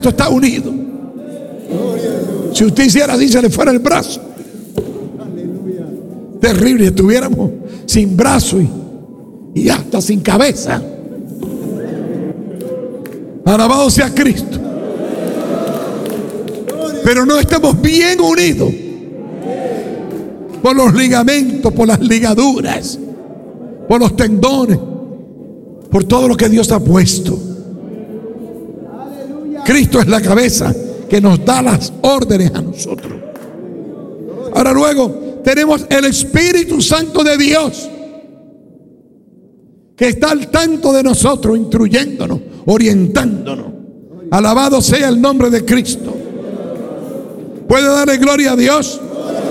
está unido. Si usted hiciera así, se le fuera el brazo. Terrible, estuviéramos sin brazo y hasta sin cabeza. Alabado sea Cristo. Pero no estamos bien unidos por los ligamentos, por las ligaduras, por los tendones, por todo lo que Dios ha puesto. Cristo es la cabeza que nos da las órdenes a nosotros. Ahora luego tenemos el Espíritu Santo de Dios, que está al tanto de nosotros, instruyéndonos, orientándonos. Alabado sea el nombre de Cristo. ¿Puede darle gloria a Dios?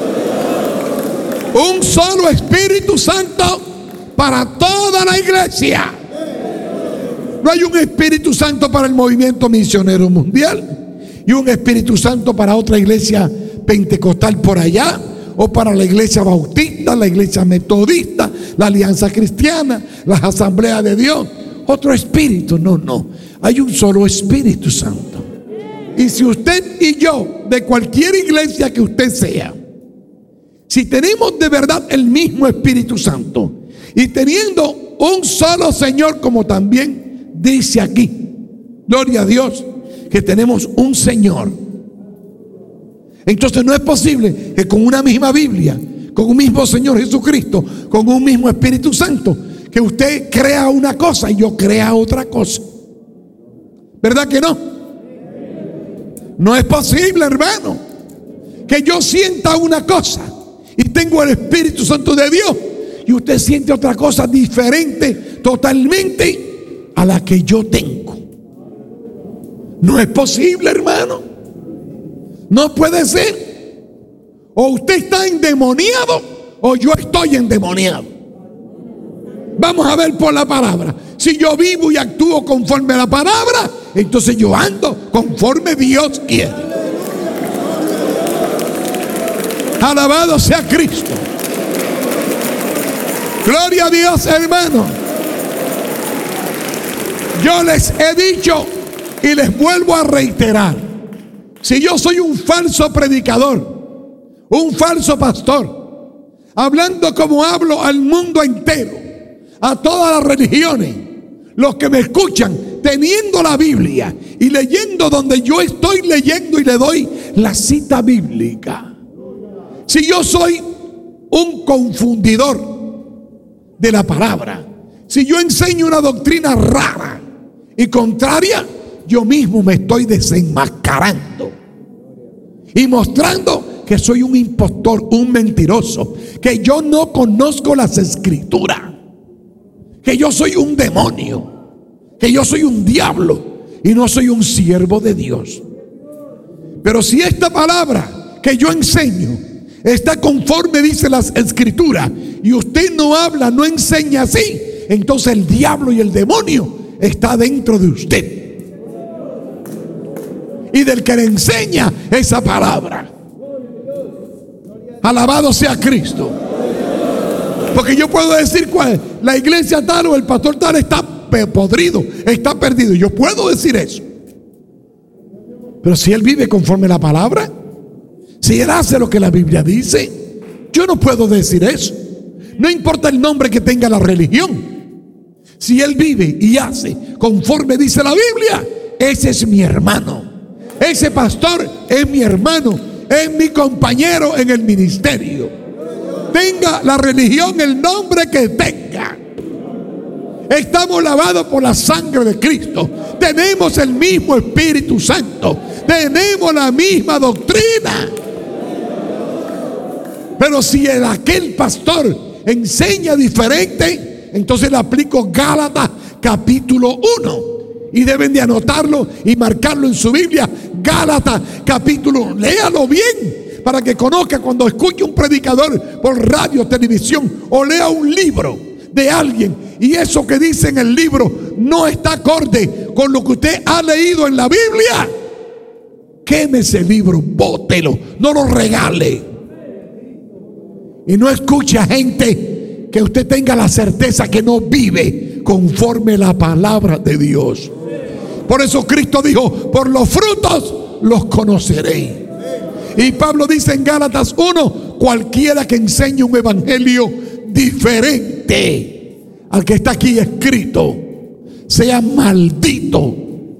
Un solo Espíritu Santo para toda la iglesia. No hay un Espíritu Santo para el movimiento misionero mundial y un Espíritu Santo para otra iglesia pentecostal por allá, o para la iglesia bautista, la iglesia metodista, la alianza cristiana, las asambleas de Dios. Otro espíritu, no. Hay un solo Espíritu Santo. Y si usted y yo, de cualquier iglesia que usted sea, si tenemos de verdad el mismo Espíritu Santo y teniendo un solo Señor, como también dice aquí, gloria a Dios, que tenemos un Señor, entonces no es posible que con una misma Biblia, con un mismo Señor Jesucristo, con un mismo Espíritu Santo, que usted crea una cosa y yo crea otra cosa. ¿Verdad que no? No es posible, hermano, que yo sienta una cosa y tengo el Espíritu Santo de Dios y usted siente otra cosa diferente totalmente a la que yo tengo. No es posible, hermano. No puede ser. O usted está endemoniado o yo estoy endemoniado. Vamos a ver por la palabra. Si yo vivo y actúo conforme a la palabra, entonces yo ando conforme Dios quiere. Alabado sea Cristo. Gloria a Dios, hermano. Yo les he dicho y les vuelvo a reiterar: si yo soy un falso predicador, un falso pastor, hablando como hablo al mundo entero, a todas las religiones, los que me escuchan, teniendo la Biblia y leyendo donde yo estoy leyendo y le doy la cita bíblica, si yo soy un confundidor de la palabra, si yo enseño una doctrina rara y contraria, yo mismo me estoy desenmascarando y mostrando que soy un impostor, un mentiroso, que yo no conozco las escrituras, que yo soy un demonio, que yo soy un diablo y no soy un siervo de Dios. Pero si esta palabra que yo enseño está conforme dice las escrituras y usted no habla, no enseña así, entonces el diablo y el demonio está dentro de usted y del que le enseña esa palabra. Alabado sea Cristo. Porque yo puedo decir cuál, la iglesia tal o el pastor tal está podrido, está perdido. Yo puedo decir eso. Pero si él vive conforme a la palabra, si él hace lo que la Biblia dice, yo no puedo decir eso. No importa el nombre que tenga la religión. Si él vive y hace conforme dice la Biblia, ese es mi hermano. Ese pastor es mi hermano, es mi compañero en el ministerio. Tenga la religión el nombre que tenga. Estamos lavados por la sangre de Cristo. Tenemos el mismo Espíritu Santo. Tenemos la misma doctrina. Pero si aquel pastor enseña diferente, entonces le aplico Gálatas capítulo 1. Y deben de anotarlo y marcarlo en su Biblia. Gálatas capítulo 1. Léalo bien para que conozca cuando escuche un predicador por radio, televisión o lea un libro de alguien y eso que dice en el libro no está acorde con lo que usted ha leído en la Biblia, queme ese libro, bótelo, no lo regale. Y no escuche a gente que usted tenga la certeza que no vive conforme la palabra de Dios. Por eso Cristo dijo: por los frutos los conoceréis. Y Pablo dice en Gálatas 1: cualquiera que enseñe un evangelio diferente al que está aquí escrito, sea maldito.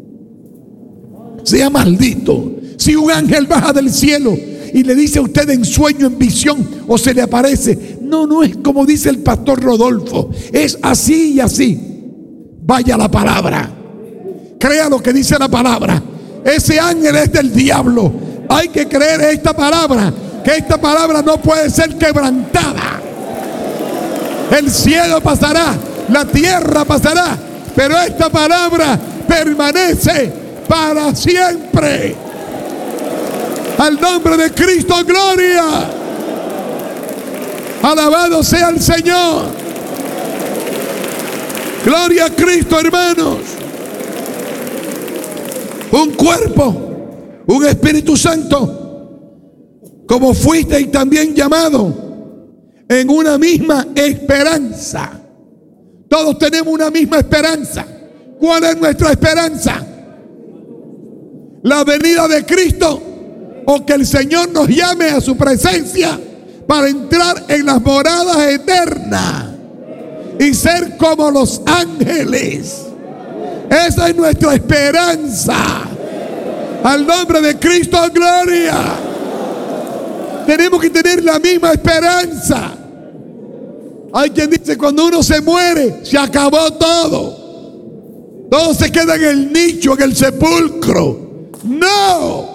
Sea maldito. Si un ángel baja del cielo y le dice a usted en sueño, en visión, o se le aparece, no es como dice el pastor Rodolfo, es así y así. Vaya la palabra, crea lo que dice la palabra. Ese ángel es del diablo. Hay que creer esta palabra, que esta palabra no puede ser quebrantada. El cielo pasará, la tierra pasará, pero esta palabra permanece para siempre. Al nombre de Cristo, gloria. Alabado sea el Señor. Gloria a Cristo, hermanos. Un cuerpo, un Espíritu Santo, como fuisteis también llamado en una misma esperanza. Todos tenemos una misma esperanza. ¿Cuál es nuestra esperanza? La venida de Cristo, o que el Señor nos llame a su presencia para entrar en las moradas eternas y ser como los ángeles. Esa es nuestra esperanza. Al nombre de Cristo, gloria. Tenemos que tener la misma esperanza. Hay quien dice: cuando uno se muere, se acabó todo. Todo se queda en el nicho, en el sepulcro. No.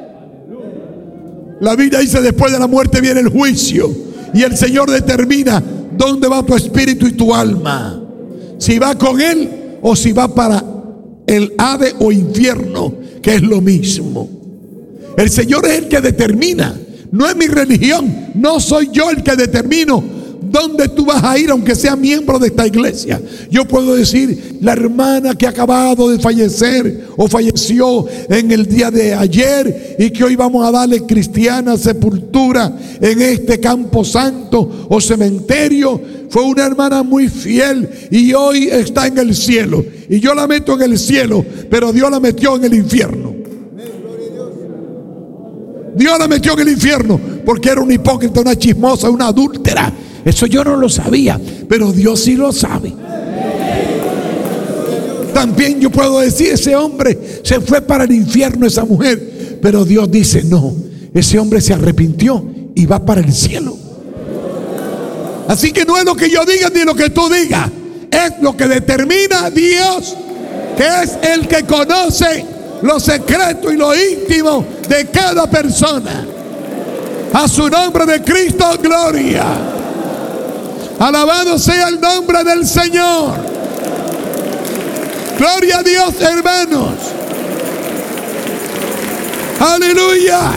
La Biblia dice: después de la muerte viene el juicio, y el Señor determina dónde va tu espíritu y tu alma, si va con Él o si va para el Hades o infierno, que es lo mismo. El Señor es el que determina. No es mi religión, no soy yo el que determino dónde tú vas a ir, aunque sea miembro de esta iglesia. Yo puedo decir: la hermana que ha acabado de fallecer o falleció en el día de ayer y que hoy vamos a darle cristiana sepultura en este campo santo o cementerio, fue una hermana muy fiel y hoy está en el cielo, y yo la meto en el cielo, pero Dios la metió en el infierno. Dios la metió en el infierno porque era una hipócrita, una chismosa, una adúltera. Eso yo no lo sabía, pero Dios sí lo sabe. También yo puedo decir: ese hombre se fue para el infierno, esa mujer, pero Dios dice: no, ese hombre se arrepintió y va para el cielo. Así que no es lo que yo diga ni lo que tú digas, es lo que determina Dios, que es el que conoce lo secreto y lo íntimo de cada persona. A su nombre de Cristo, gloria. Alabado sea el nombre del Señor. Gloria a Dios, hermanos. Aleluya.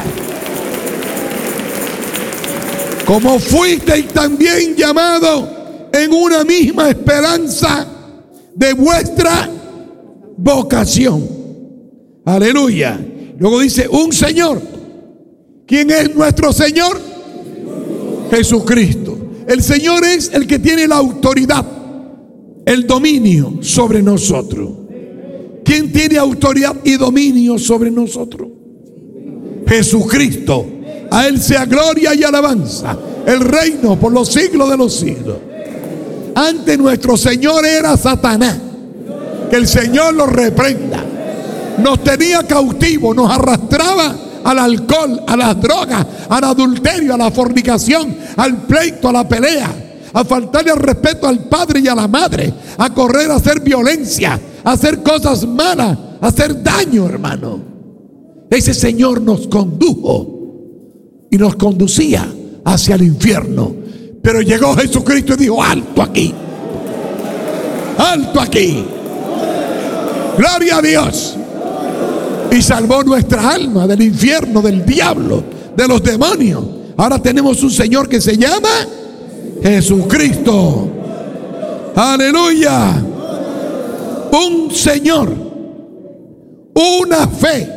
Como fuisteis también llamado en una misma esperanza de vuestra vocación. Aleluya. Luego dice: un Señor. ¿Quién es nuestro Señor? Jesucristo. El Señor es el que tiene la autoridad, el dominio sobre nosotros. ¿Quién tiene autoridad y dominio sobre nosotros? Jesucristo. A Él sea gloria y alabanza, el reino por los siglos de los siglos. Antes nuestro Señor era Satanás. Que el Señor lo reprenda. Nos tenía cautivos, nos arrastraba al alcohol, a las drogas, al adulterio, a la fornicación, al pleito, a la pelea, a faltarle el respeto al padre y a la madre, a correr, a hacer violencia, a hacer cosas malas, a hacer daño, hermano. Ese Señor nos condujo y nos conducía hacia el infierno. Pero llegó Jesucristo y dijo: alto aquí, alto aquí. Gloria a Dios. Y salvó nuestra alma del infierno, del diablo, de los demonios. Ahora tenemos un Señor que se llama Jesucristo. Aleluya. Un Señor, una fe.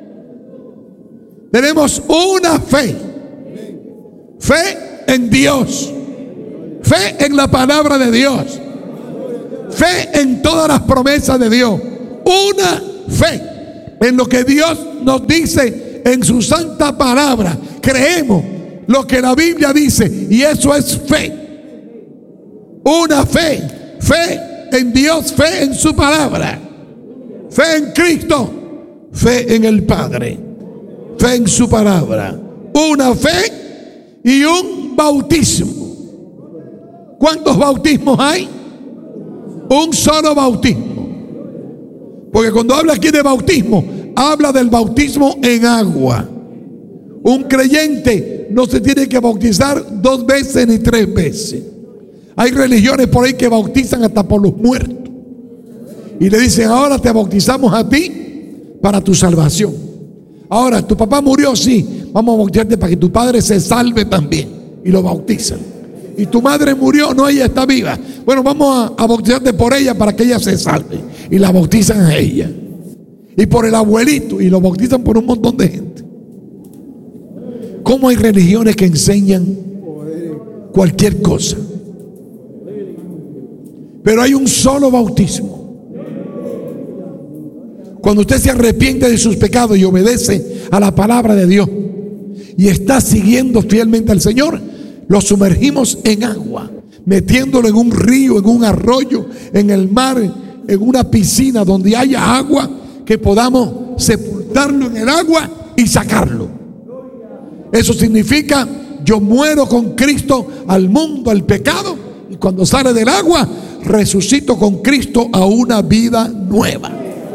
Tenemos una fe. Fe en Dios. Fe en la palabra de Dios. Fe en todas las promesas de Dios. Una fe en lo que Dios nos dice en su santa palabra. Creemos lo que la Biblia dice, y eso es fe. Una fe en Dios, fe en su palabra, fe en Cristo, fe en el Padre, fe en su palabra. Una fe y un bautismo. ¿Cuántos bautismos hay? Un solo bautismo. Porque cuando habla aquí de bautismo, habla del bautismo en agua. Un creyente no se tiene que bautizar 2 veces ni 3 veces. Hay religiones por ahí que bautizan hasta por los muertos. Y le dicen: ahora te bautizamos a ti para tu salvación. Ahora, tu papá murió, sí, vamos a bautizarte para que tu padre se salve también. Y lo bautizan. Y tu madre murió, no, ella está viva. Bueno, vamos a bautizarte por ella para que ella se salve. Y la bautizan a ella. Y por el abuelito, y lo bautizan por un montón de gente. ¿Cómo hay religiones que enseñan cualquier cosa? Pero hay un solo bautismo. Cuando usted se arrepiente de sus pecados y obedece a la palabra de Dios y está siguiendo fielmente al Señor, lo sumergimos en agua, metiéndolo en un río, en un arroyo, en el mar, en una piscina donde haya agua, que podamos sepultarlo en el agua y sacarlo. Eso significa: yo muero con Cristo al mundo, al pecado, y cuando sale del agua resucito con Cristo a una vida nueva.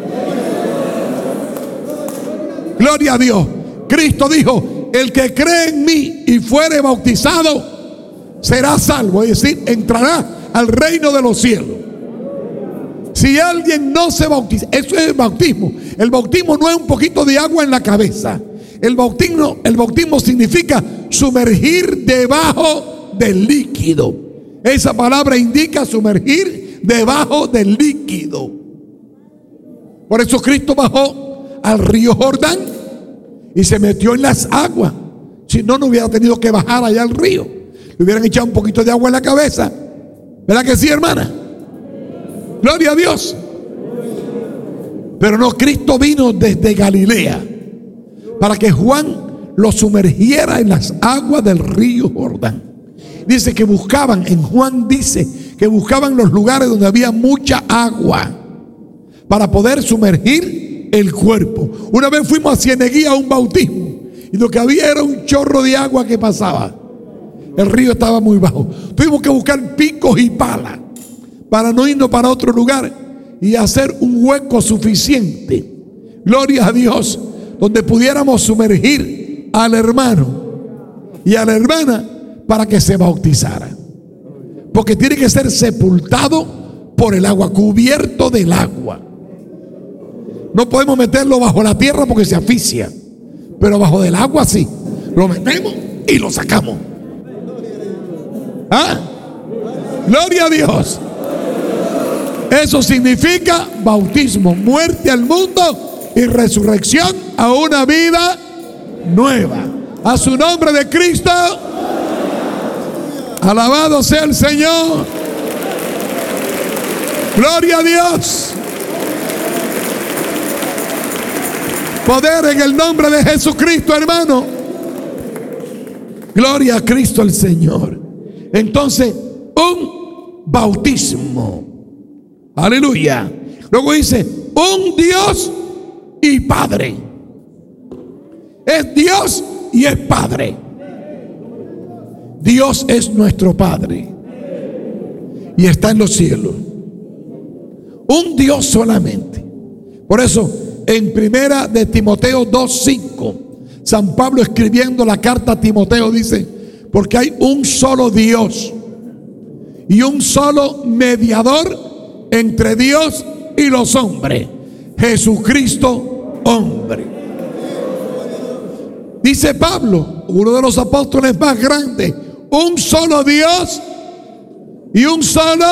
Gloria a Dios. Cristo dijo: el que cree en mí y fuere bautizado será salvo, es decir, entrará al reino de los cielos. Si alguien no se bautiza, eso es el bautismo. El bautismo no es un poquito de agua en la cabeza. El bautismo significa sumergir debajo del líquido. Esa palabra indica sumergir debajo del líquido. Por eso Cristo bajó al río Jordán y se metió en las aguas. Si no, no hubiera tenido que bajar allá al río. Le hubieran echado un poquito de agua en la cabeza. ¿Verdad que sí, hermana? Gloria a Dios. Pero no, Cristo vino desde Galilea para que Juan lo sumergiera en las aguas del río Jordán. Dice que buscaban, en Juan dice que buscaban los lugares donde había mucha agua para poder sumergir el cuerpo. Una vez fuimos a Cieneguía a un bautismo y lo que había era un chorro de agua que pasaba. El río estaba muy bajo. Tuvimos que buscar picos y palas para no irnos para otro lugar y hacer un hueco suficiente, gloria a Dios, donde pudiéramos sumergir al hermano y a la hermana para que se bautizara. Porque tiene que ser sepultado por el agua, cubierto del agua. No podemos meterlo bajo la tierra porque se asfixia, pero bajo del agua sí. Lo metemos y lo sacamos. ¿Ah? Gloria a Dios. Eso significa bautismo, muerte al mundo y resurrección a una vida nueva. A su nombre de Cristo. Alabado sea el Señor. Gloria a Dios. Poder en el nombre de Jesucristo, hermano. Gloria a Cristo el Señor. Entonces, un bautismo. Aleluya. Luego dice: un Dios y Padre. Es Dios y es Padre. Dios es nuestro Padre y está en los cielos. Un Dios solamente. Por eso en primera de Timoteo 2:5, San Pablo, escribiendo la carta a Timoteo, dice: porque hay un solo Dios y un solo mediador entre Dios y los hombres, Jesucristo hombre. Dice Pablo, uno de los apóstoles más grandes: un solo Dios y un solo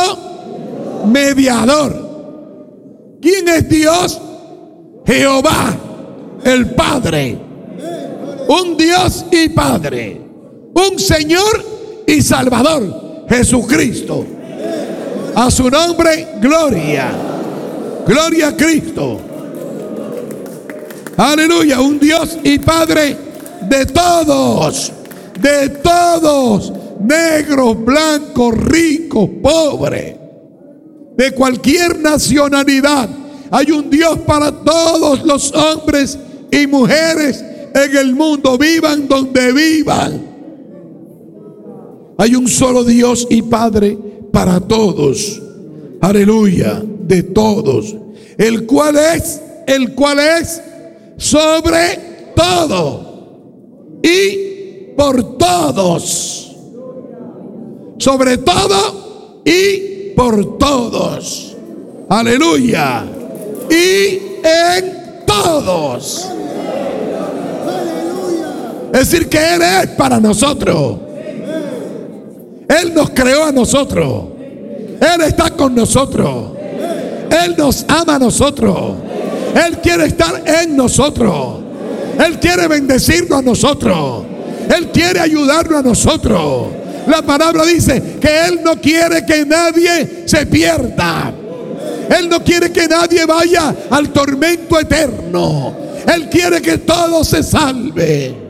mediador. ¿Quién es Dios? Jehová, el Padre. Un Dios y Padre. Un Señor y Salvador, Jesucristo. A su nombre, gloria. Gloria a Cristo. Aleluya, un Dios y Padre de todos, negros, blancos, ricos, pobres, de cualquier nacionalidad. Hay un Dios para todos los hombres y mujeres en el mundo, vivan donde vivan. Hay un solo Dios y Padre para todos. Aleluya, de todos. El cual es sobre todo y por todos. Sobre todo y por todos. Aleluya. Y en todos. Es decir, que Él es para nosotros. Él nos creó a nosotros. Él está con nosotros. Él nos ama a nosotros. Él quiere estar en nosotros. Él quiere bendecirnos a nosotros. Él quiere ayudarnos a nosotros. La palabra dice que Él no quiere que nadie se pierda. Él no quiere que nadie vaya al tormento eterno. Él quiere que todo se salve.